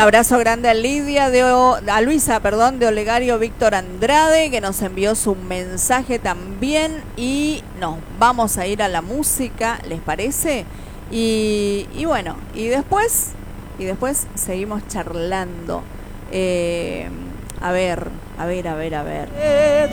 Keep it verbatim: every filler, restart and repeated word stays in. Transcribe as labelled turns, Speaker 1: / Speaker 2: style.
Speaker 1: abrazo grande a Lidia, de o, a Luisa, perdón, de Olegario Víctor Andrade, que nos envió su mensaje también. Y nos vamos a ir a la música, ¿les parece? Y, y bueno, y después, y después seguimos charlando. Eh, a ver, a ver, a ver, a ver.